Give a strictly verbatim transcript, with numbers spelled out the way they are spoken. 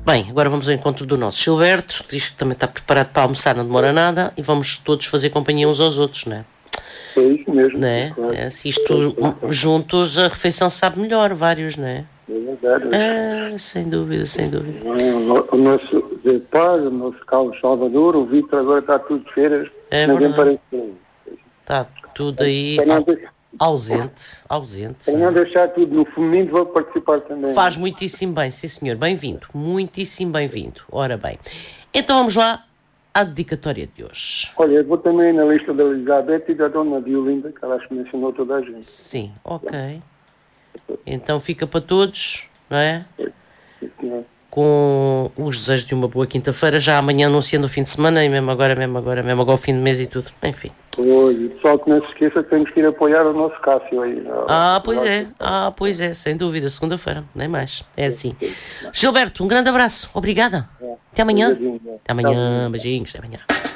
Bem, agora vamos ao encontro do nosso Gilberto, que diz que também está preparado para almoçar, não demora nada, e vamos todos fazer companhia uns aos outros, não é? É isso mesmo. Não é? Claro. É, se isto juntos a refeição sabe melhor, vários, não é? É verdade. É, sem dúvida, sem dúvida. O nosso Zé Paz, o nosso Carlos Salvador, o Vitor agora está tudo de férias. É Ninguém verdade. parece. Está tudo aí Para não, au- deixar, ausente, ausente. para não deixar tudo no feminino, vou participar também. Faz muitíssimo bem, sim senhor, bem-vindo, muitíssimo bem-vindo. Ora bem, então vamos lá à dedicatória de hoje. Olha, eu vou também na lista da Elizabeth e da Dona Violinda, que ela acho que mencionou toda a gente. Sim, ok. Então fica para todos, não é? Com os desejos de uma boa quinta-feira, já amanhã anunciando o fim de semana e mesmo agora, mesmo agora, mesmo agora o fim de mês e tudo. Enfim. Oi, só que não se esqueça que temos que ir apoiar o nosso Cássio aí. Ah, pois é, ah, pois é, sem dúvida, segunda-feira, nem mais. É assim. Gilberto, um grande abraço, obrigada. Até amanhã. Até amanhã, beijinhos, até amanhã.